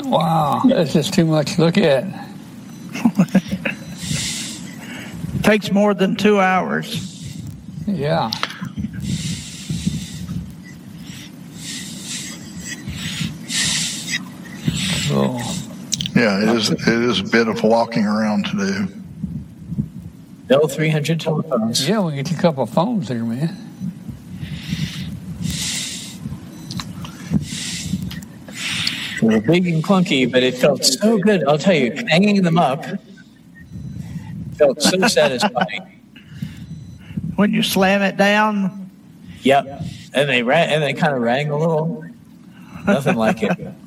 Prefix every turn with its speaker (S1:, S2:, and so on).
S1: Wow, that's just too much to look at.
S2: Takes more than 2 hours.
S1: Yeah. Cool.
S3: Yeah, it is a bit of walking around to do.
S4: No 300 telephones.
S1: Yeah, we get you a couple of phones there, man.
S4: They were big and clunky, but it felt so good. I'll tell you, hanging them up felt so satisfying.
S2: When you slam it down?
S4: Yep. And they kind of rang a little. Nothing like it.